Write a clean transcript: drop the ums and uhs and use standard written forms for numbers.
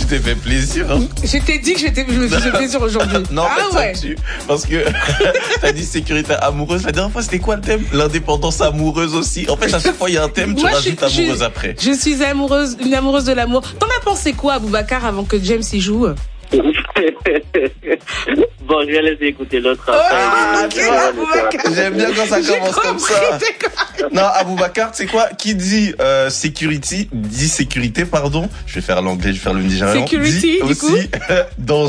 tu t'es fait plaisir. Hein. Je t'ai dit que je me suis fait plaisir aujourd'hui. Non, parce que t'as dit sécurité amoureuse. La dernière fois, c'était quoi le thème? L'indépendance amoureuse aussi. En fait, à chaque fois, il y a un thème, tu rajoutes amoureuse après. Je suis une amoureuse de l'amour. T'en as pensé quoi, Aboubacar, avant que James y joue? Bon, je vais laisser écouter l'autre. J'aime bien quand ça commence comme ça. Non, Aboubacar, tu sais quoi? Qui dit sécurité, pardon. Je vais faire l'anglais, je vais faire le nigérian. Security, dit du aussi coup dans